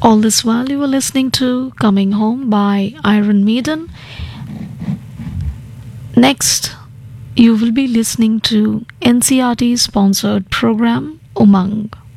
All this while you were listening to Coming Home by Iron Maiden. Next, you will be listening to NCRT sponsored program Umang.